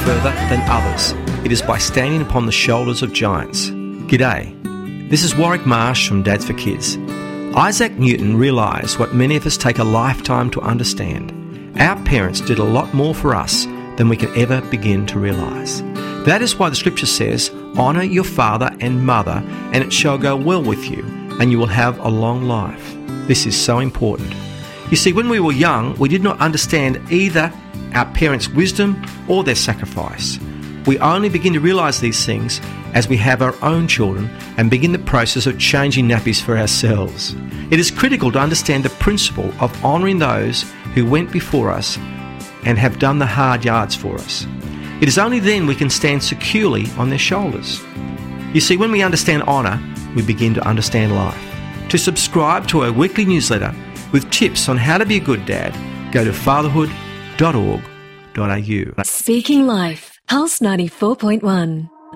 further than others. It is by standing upon the shoulders of giants. G'day. This is Warwick Marsh from Dads for Kids. Isaac Newton realised what many of us take a lifetime to understand. Our parents did a lot more for us than we can ever begin to realise. That is why the scripture says, "Honour your father and mother, and it shall go well with you, and you will have a long life." This is so important. You see, when we were young, we did not understand either our parents' wisdom or their sacrifice. We only begin to realise these things as we have our own children and begin the process of changing nappies for ourselves. It is critical to understand the principle of honouring those who went before us and have done the hard yards for us. It is only then we can stand securely on their shoulders. You see, when we understand honour, we begin to understand life. To subscribe to our weekly newsletter with tips on how to be a good dad, go to fatherhood.org.au. Speaking Life, Pulse 94.1.